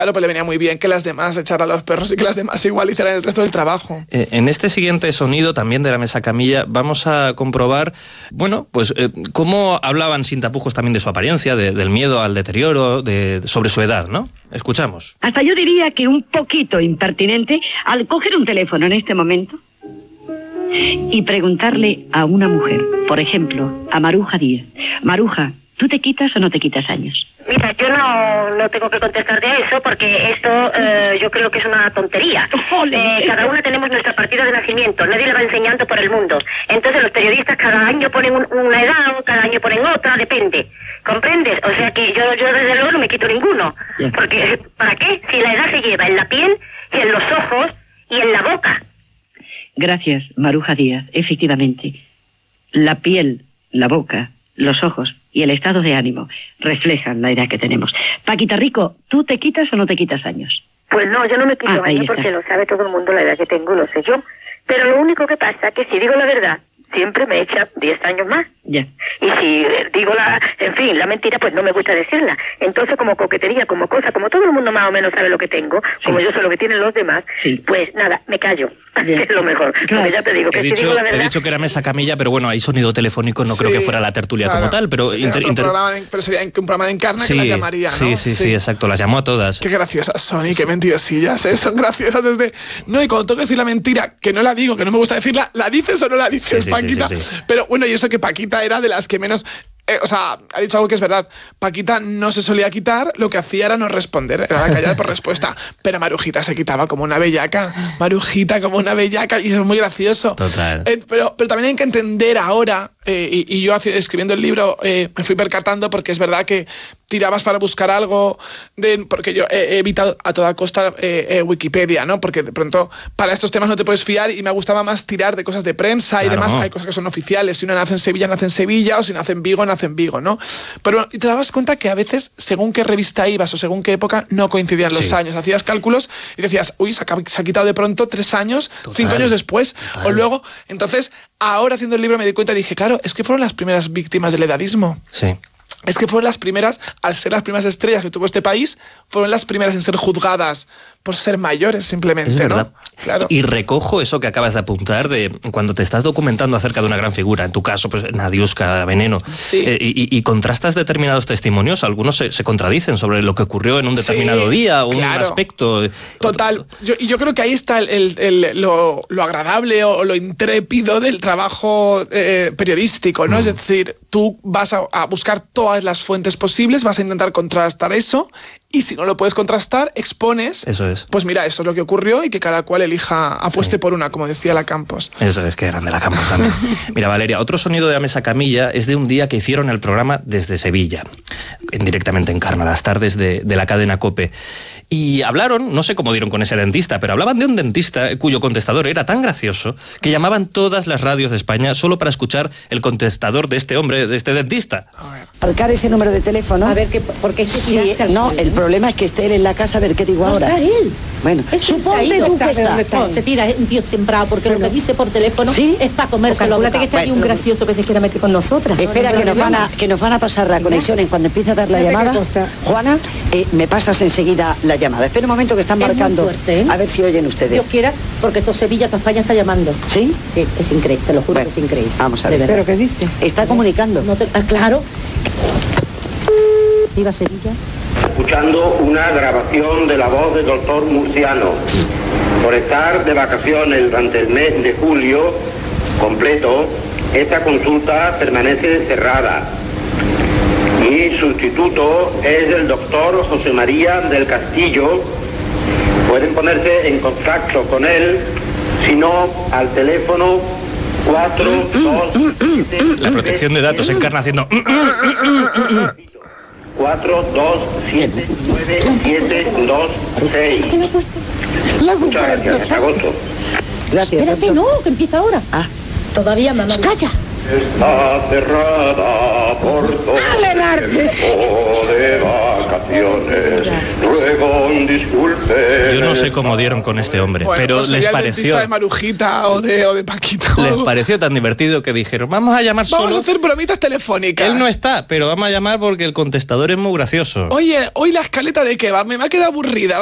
Claro, pues le venía muy bien que las demás echaran a los perros y que las demás igual hicieran el resto del trabajo. En este siguiente sonido, también de la mesa camilla, vamos a comprobar, bueno, pues cómo hablaban sin tapujos también de su apariencia, del miedo al deterioro, sobre su edad, ¿no? Escuchamos. Hasta yo diría que un poquito impertinente al coger un teléfono en este momento y preguntarle a una mujer, por ejemplo, a Maruja Díaz. Maruja, ¿tú te quitas o no te quitas años? Mira, yo no tengo que contestarte a eso porque esto yo creo que es una tontería. Cada una tenemos nuestra partida de nacimiento, nadie le va enseñando por el mundo. Entonces los periodistas cada año ponen una edad, o cada año ponen otra, depende. ¿Comprendes? O sea que yo desde luego no me quito ninguno. Porque ¿para qué? Si la edad se lleva en la piel, y en los ojos y en la boca. Gracias, Maruja Díaz. Efectivamente, la piel, la boca, los ojos y el estado de ánimo reflejan la edad que tenemos. Paquita Rico, ¿tú te quitas o no te quitas años? Pues no, yo no me quito años porque lo sabe todo el mundo la edad que tengo, lo sé yo. Pero lo único que pasa es que si digo la verdad, siempre me echa 10 años más. Ya. Y si digo la mentira, pues no me gusta decirla. Entonces, como coquetería, como cosa, como todo el mundo más o menos sabe lo que tengo, como yo sé lo que tienen los demás, pues nada, me callo. Es lo mejor. Claro. Porque ya te digo que si digo la verdad... He dicho que era mesa camilla, pero bueno, hay sonido telefónico, no creo que fuera la tertulia como tal, pero... pero sería un programa de Encarna que las llamaría, ¿no? Sí, exacto, las llamó a todas. Qué graciosas son y qué mentirosillas, son graciosas desde... No, y cuando tengo que decir la mentira, que no la digo, que no me gusta decirla, ¿la dices o no la dices, Paquita? Sí. Pero bueno, y eso que Paquita era de las que menos... ha dicho algo que es verdad. Paquita no se solía quitar, lo que hacía era no responder, era la callada por respuesta. Pero Marujita se quitaba como una bellaca. Marujita como una bellaca, y eso es muy gracioso. Total. Pero también hay que entender ahora, y yo escribiendo el libro me fui percatando, porque es verdad que tirabas para buscar algo, porque yo he evitado a toda costa Wikipedia, ¿no? Porque de pronto para estos temas no te puedes fiar y me gustaba más tirar de cosas de prensa y demás. Hay cosas que son oficiales. Si uno nace en Sevilla, o si nace en Vigo, nace en Vigo, ¿no? Pero y te dabas cuenta que a veces, según qué revista ibas o según qué época, no coincidían los años. Hacías cálculos y decías, uy, se ha quitado de pronto 3 años, 5 años después. O luego, entonces, ahora haciendo el libro me di cuenta y dije, claro, es que fueron las primeras víctimas del edadismo. Sí. Es que fueron las primeras, al ser las primeras estrellas que tuvo este país, fueron las primeras en ser juzgadas por ser mayores, simplemente, ¿no? Claro. Y recojo eso que acabas de apuntar de cuando te estás documentando acerca de una gran figura, en tu caso, pues Nadiuska, Veneno, y contrastas determinados testimonios, algunos se contradicen sobre lo que ocurrió en un determinado día, un aspecto. Total. Yo creo que ahí está lo agradable o lo intrépido del trabajo periodístico, ¿no? Es decir, tú vas a buscar todas las fuentes posibles, vas a intentar contrastar eso, y si no lo puedes contrastar, expones. Eso es. Pues mira, esto es lo que ocurrió y que cada cual apueste por una, como decía la Campos. Eso es, que grande la Campos también. Mira, Valeria, otro sonido de la mesa camilla es de un día que hicieron el programa desde Sevilla, directamente en Encarna, las tardes de la cadena COPE. Y hablaron, no sé cómo dieron con ese dentista, pero hablaban de un dentista cuyo contestador era tan gracioso que llamaban todas las radios de España solo para escuchar el contestador de este hombre, de este dentista. Marcar ese número de teléfono. A ver, porque el problema es que esté él en la casa, a ver qué digo ahora. ¿Está él? Bueno, suponte tú que está. Se tira, es un tío sembrado, porque lo que dice por teléfono es para comérselo. Acuérdate que está aquí un gracioso que se quiera meter con nosotras. Espera, que nos van a pasar la conexión en cuando empiece a dar la llamada. Juana, me pasas enseguida la llamada. Espera un momento que están marcando. Fuerte, a ver si oyen ustedes. Dios quiera, porque todo Sevilla, toda España está llamando. ¿Sí? Sí, es increíble, te lo juro que es increíble. Vamos a ver. ¿Pero qué dice? Está comunicando. Claro. Viva Sevilla. Escuchando una grabación de la voz del doctor Murciano. Por estar de vacaciones durante el mes de julio completo, esta consulta permanece cerrada. Mi sustituto es el doctor José María del Castillo. Pueden ponerse en contacto con él, si no, al teléfono 427... La protección de datos Encarna haciendo... 4279726. Muchas gracias, agosto. Gracias. Espérate, no, que empieza ahora. Todavía, mamá. ¡Calla! Está cerrada por todo tiempo de vacaciones. vacaciones. Ruego disculpe. Yo no sé cómo dieron con este hombre, Bueno, pero pues les sería el pareció... dentista de Marujita o de Paquito. Les pareció tan divertido que dijeron, vamos a llamar Vamos solo... a hacer bromitas telefónicas. Él no está, pero vamos a llamar porque el contestador es muy gracioso. Oye, hoy la escaleta de kebab me ha quedado aburrida.